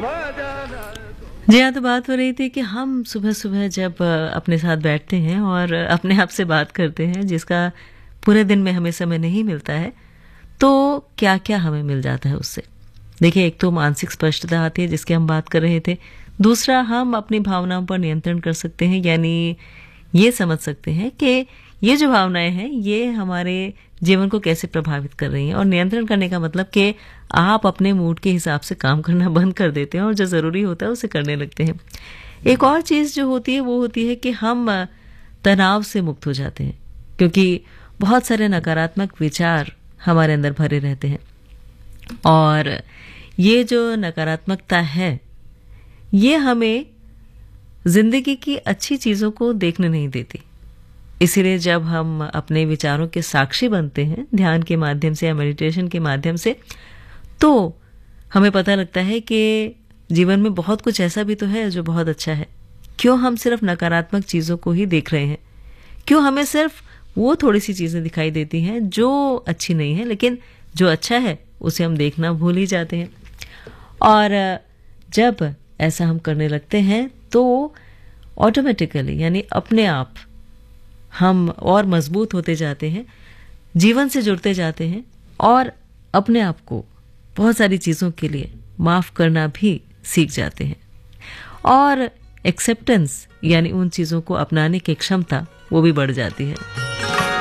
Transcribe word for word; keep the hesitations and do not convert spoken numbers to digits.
जी हाँ, तो बात हो रही थी कि हम सुबह सुबह जब अपने साथ बैठते हैं और अपने आप से बात करते हैं, जिसका पूरे दिन में हमें समय नहीं मिलता है, तो क्या क्या हमें मिल जाता है उससे। देखिए, एक तो मानसिक स्पष्टता आती है जिसकी हम बात कर रहे थे। दूसरा, हम अपनी भावनाओं पर नियंत्रण कर सकते हैं, यानी ये समझ सकते हैं कि ये जो भावनाएं हैं ये हमारे जीवन को कैसे प्रभावित कर रही हैं। और नियंत्रण करने का मतलब कि आप अपने मूड के हिसाब से काम करना बंद कर देते हैं और जो ज़रूरी होता है उसे करने लगते हैं। एक और चीज़ जो होती है वो होती है कि हम तनाव से मुक्त हो जाते हैं, क्योंकि बहुत सारे नकारात्मक विचार हमारे अंदर भरे रहते हैं और ये जो नकारात्मकता है ये हमें जिंदगी की अच्छी चीज़ों को देखने नहीं देती। इसीलिए जब हम अपने विचारों के साक्षी बनते हैं ध्यान के माध्यम से या मेडिटेशन के माध्यम से, तो हमें पता लगता है कि जीवन में बहुत कुछ ऐसा भी तो है जो बहुत अच्छा है। क्यों हम सिर्फ नकारात्मक चीज़ों को ही देख रहे हैं? क्यों हमें सिर्फ वो थोड़ी सी चीज़ें दिखाई देती हैं जो अच्छी नहीं है, लेकिन जो अच्छा है उसे हम देखना भूल ही जाते हैं। और जब ऐसा हम करने लगते हैं तो ऑटोमेटिकली, यानी अपने आप, हम और मजबूत होते जाते हैं, जीवन से जुड़ते जाते हैं और अपने आप को बहुत सारी चीज़ों के लिए माफ़ करना भी सीख जाते हैं। और एक्सेप्टेंस, यानी उन चीज़ों को अपनाने की क्षमता, वो भी बढ़ जाती है।